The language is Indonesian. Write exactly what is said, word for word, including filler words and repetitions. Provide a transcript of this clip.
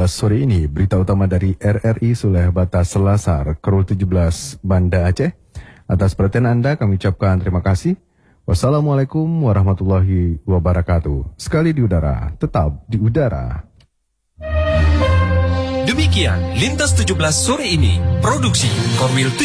belas sore ini, berita utama dari R R I Sulawesi Batas Selasar, Krul tujuh belas, Banda Aceh. Atas perhatian Anda kami ucapkan terima kasih. Wassalamualaikum warahmatullahi wabarakatuh. Sekali di udara, tetap di udara. Demikian Lintas tujuh belas sore ini, produksi Korwil